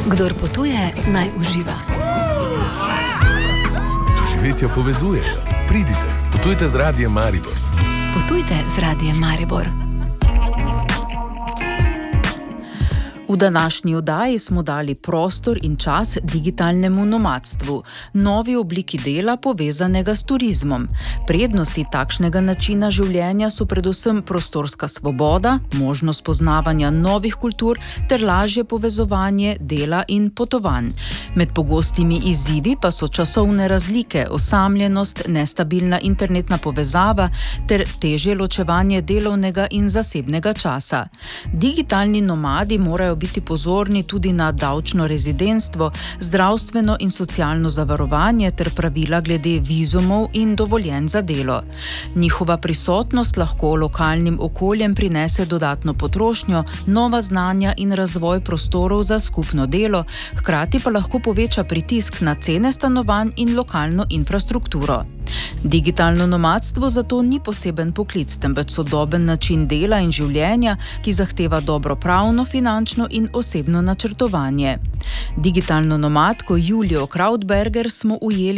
Kdor potuje, naj uživa. Doživetja povezujejo. Pridite, potujte z Radiem Maribor. Potujte z Radiem Maribor. V današnji oddaji smo dali prostor in čas digitalnemu nomadstvu, novi obliki dela povezanega s turizmom. Prednosti takšnega načina življenja so predvsem prostorska svoboda, možnost poznavanja novih kultur ter lažje povezovanje dela in potovanj. Med pogostimi izzivi pa so časovne razlike, osamljenost, nestabilna internetna povezava ter težje ločevanje delovnega in zasebnega časa. Digitalni nomadi morajo biti pozorni tudi na davčno rezidentstvo, zdravstveno in socialno zavarovanje ter pravila glede vizumov in dovoljenj za delo. Njihova prisotnost lahko lokalnim okoljem prinese dodatno potrošnjo, nova znanja in razvoj prostorov za skupno delo, hkrati pa lahko poveča pritisk na cene stanovanj in lokalno infrastrukturo. Digitalno nomadstvo zato ni poseben poklic, temveč sodoben način dela in življenja, ki zahteva dobro pravno, finančno in osebno načrtovanje. Digitalno nomadko Julijo Krautberger smo ujeli